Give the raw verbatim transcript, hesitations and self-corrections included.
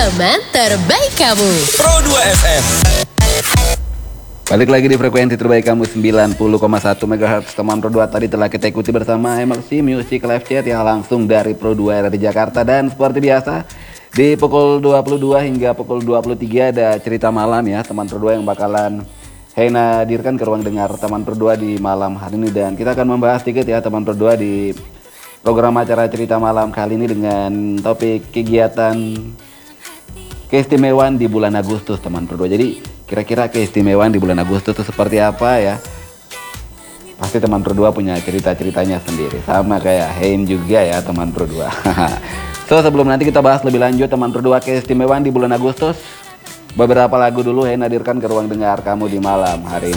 teman terbaik kamu. Pro dua F M. Balik lagi di frekuensi terbaik kamu sembilan puluh koma satu megahertz. Teman Pro dua tadi telah kita ikuti bersama M L C Music Live Chat yang langsung dari Pro dua R R di Jakarta. Dan seperti biasa di pukul dua puluh dua hingga pukul dua puluh tiga ada cerita malam ya teman Pro dua yang bakalan Hena hadirkan ke ruang dengar teman Pro dua di malam hari ini. Dan kita akan membahas sedikit ya teman Pro dua di program acara cerita malam kali ini dengan topik kegiatan keistimewaan di bulan Agustus teman Pro dua. Jadi kira-kira keistimewaan di bulan Agustus itu seperti apa ya? Pasti teman Pro dua punya cerita-ceritanya sendiri. Sama kayak Hein juga ya teman Pro dua. So sebelum nanti kita bahas lebih lanjut teman Pro dua keistimewaan di bulan Agustus, beberapa lagu dulu Hein hadirkan ke ruang dengar kamu di malam hari ini.